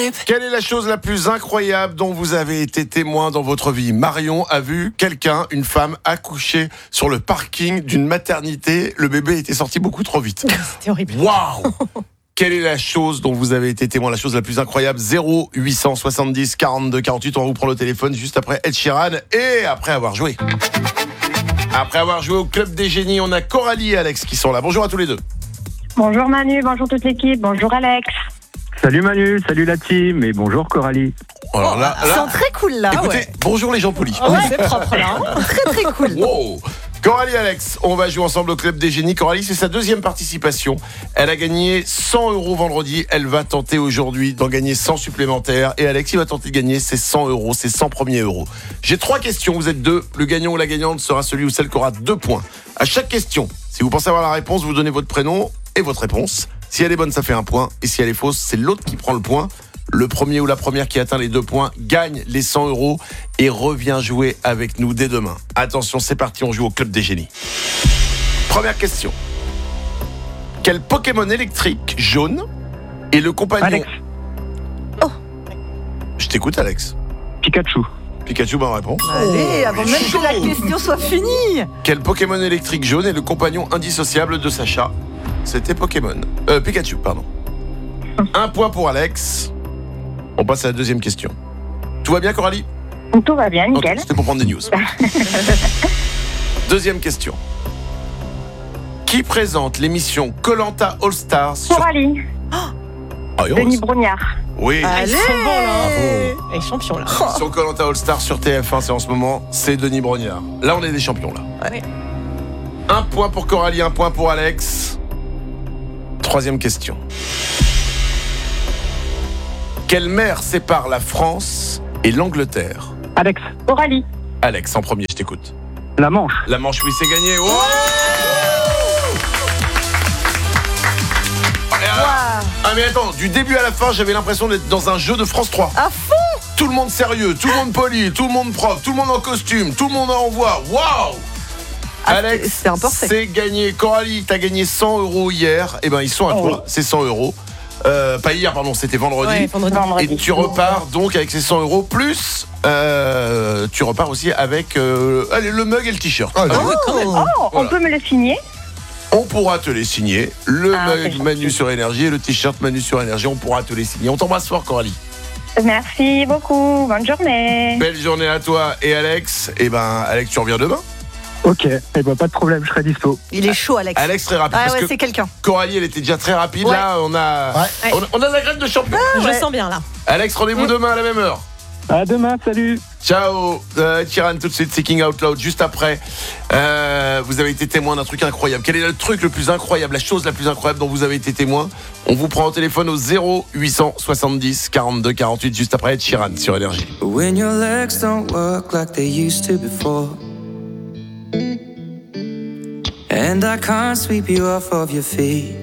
Quelle est la chose la plus incroyable dont vous avez été témoin dans votre vie ? Marion a vu une femme accoucher sur le parking d'une maternité. Le bébé était sorti beaucoup trop vite. C'était horrible. Waouh ! Quelle est la chose dont vous avez été témoin, la chose la plus incroyable ? 0870 42 48. On va vous prendre le téléphone juste après Ed Sheeran et après avoir joué. Après avoir joué au Club des Génies, on a Coralie et Alex qui sont là. Bonjour à tous les deux. Bonjour Manu, bonjour toute l'équipe, bonjour Alex. Salut Manu, salut la team et bonjour Coralie. Alors là, Ils sont très cool là. écoutez, Ouais. bonjour les gens polis. Ouais, c'est propre là. Très très cool. Wow. Coralie et Alex, on va jouer ensemble au Club des Génies. Coralie, c'est sa deuxième participation. Elle a gagné 100 € vendredi. Elle va tenter aujourd'hui d'en gagner 100 supplémentaires. Et Alex, il va tenter de gagner ses 100 €, ses 100 premiers euros. J'ai 3 questions, vous êtes 2. Le gagnant ou la gagnante sera celui ou celle qui aura 2 points. À chaque question, si vous pensez avoir la réponse, vous donnez votre prénom et votre réponse. Si elle est bonne, ça fait 1 point. Et si elle est fausse, c'est l'autre qui prend le point. Le premier ou la première qui atteint les 2 points gagne les 100 € et revient jouer avec nous dès demain. Attention, c'est parti, on joue au Club des Génies. Première question. Quel Pokémon électrique jaune est le compagnon... Alex. Oh. Je t'écoute, Alex. Pikachu. Pikachu, bonne réponse. Allez, avant même que la question soit finie. Quel Pokémon électrique jaune est le compagnon indissociable de Sacha ? C'était Pikachu, pardon. 1 point pour Alex. On passe à la deuxième question. Tout va bien, Coralie ? Tout va bien, nickel. Ok, c'était pour prendre des news. Deuxième question. Qui présente l'émission Koh-Lanta All Stars sur... Coralie, Denis Brognard. Oui. Allez, Ils sont bons, là. Bravo. Les champions, là. Sur Koh-Lanta All Stars sur TF1, c'est en ce moment, c'est Denis Brognard. Là, on est des champions, là. Ouais. 1 point pour Coralie, 1 point pour Alex. Troisième question. Quelle mer sépare la France et l'Angleterre ? Alex. Coralie, Alex, en premier, je t'écoute. La Manche. La Manche, oui, c'est gagné. Oh Ah mais attends, du début à la fin, j'avais l'impression d'être dans un jeu de France 3. À fond. Tout le monde sérieux, tout le monde poli, tout le monde propre, tout le monde en costume, tout le monde en voix. Waouh! Alex, c'est un parfait. c'est gagné. Coralie, t'as gagné 100 € hier. Eh ben, ils sont à toi, c'est 100 €. Pas hier, pardon, c'était vendredi. Ouais, vendredi. Et tu repars donc avec ces 100 € plus tu repars aussi avec le mug et le t-shirt. on Voilà. peut me le signer? On pourra te les signer. Le c'est mug gentil. Manu sur Énergie et le t-shirt Manu sur Énergie, on pourra te les signer. On t'embrasse fort, Coralie. Merci beaucoup, bonne journée. Belle journée à toi et Alex. Et ben, Alex, tu reviens demain. Ok, pas de problème, je serai dispo. Il est chaud, Alex. Alex, très rapide. Ah parce ouais, que c'est quelqu'un. Coralie, elle était déjà très rapide. Ouais. Là, on a la graine de champion. Je ouais. sens bien, là. Alex, rendez-vous demain à la même heure. À demain, salut. Ciao, Sheeran tout de suite, Seeking Out Loud, juste après. Vous avez été témoin d'un truc incroyable. Quel est le truc le plus incroyable, la chose la plus incroyable dont vous avez été témoin ? On vous prend au téléphone au 0870 42 48, juste après Sheeran sur Énergie. When your legs don't work like they used to before, and I can't sweep you off of your feet.